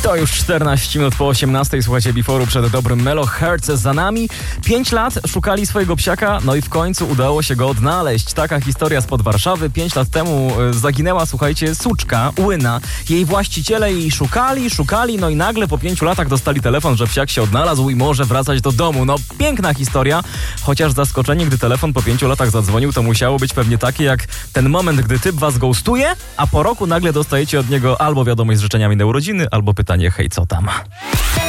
To już 14 minut po 18. Słuchajcie, Before'u przed dobrym Melo Hertz za nami. 5 lat szukali swojego psiaka, no i w końcu udało się go odnaleźć. Taka historia spod Warszawy. 5 lat temu zaginęła, słuchajcie, suczka, Łyna. Jej właściciele jej szukali, no i nagle po 5 latach dostali telefon, że psiak się odnalazł i może wracać do domu. No piękna historia, chociaż zaskoczenie, gdy telefon po 5 latach zadzwonił, to musiało być pewnie takie jak ten moment, gdy typ was ghostuje, a po roku nagle dostajecie od niego albo wiadomość z życzeniami na urodziny, albo pytanie: hej, co tam?